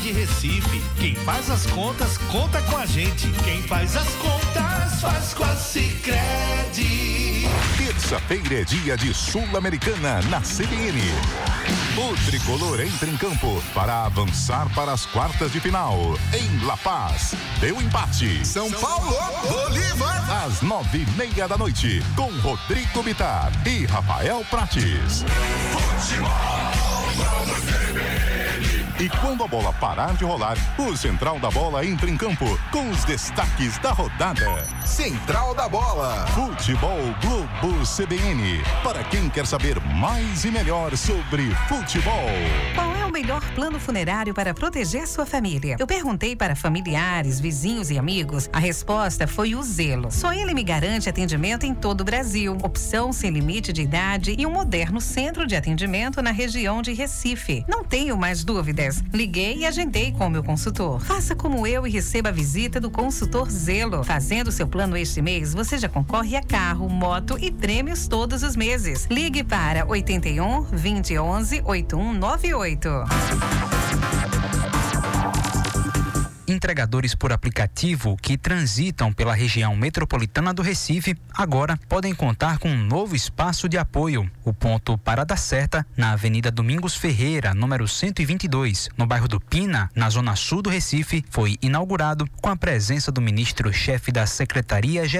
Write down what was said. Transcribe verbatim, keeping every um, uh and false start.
de Recife. Quem faz as contas, conta com a gente. Quem faz as contas, faz com a Sicredi. Terça-feira é dia de Sul-Americana na C B N. O tricolor entra em campo para avançar para as quartas de final. Em La Paz, deu empate. São Paulo, Bolívar. Às nove e meia da noite, com Rodrigo Bittar e Rafael Prates. E quando a bola parar de rolar, o Central da Bola entra em campo com os destaques da rodada. Central da Bola. Futebol Globo C B N. Para quem quer saber mais e melhor sobre futebol. Qual é o melhor plano funerário para proteger sua família? Eu perguntei para familiares, vizinhos e amigos. A resposta foi o Zelo. Só ele me garante atendimento em todo o Brasil. Opção sem limite de idade e um moderno centro de atendimento na região de Recife. Não tenho mais dúvidas. Liguei e agendei com o meu consultor. Faça como eu e receba a visita do consultor Zelo. Fazendo seu plano este mês, você já concorre a carro, moto e prêmios todos os meses. Ligue para oitenta e um, vinte e onze, oitenta e um noventa e oito. Entregadores por aplicativo que transitam pela região metropolitana do Recife agora podem contar com um novo espaço de apoio. O ponto Parada Certa, na Avenida Domingos Ferreira, número cento e vinte e dois, no bairro do Pina, na zona sul do Recife, foi inaugurado com a presença do ministro-chefe da Secretaria-Geral